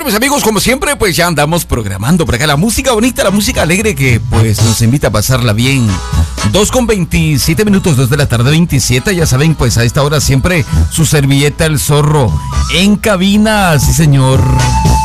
Bueno, mis amigos, como siempre, pues ya andamos programando por acá la música bonita, la música alegre que pues nos invita a pasarla bien. 2:27 minutos, 2 de la tarde 27, ya saben, pues a esta hora siempre su servilleta El Zorro en cabina, sí señor.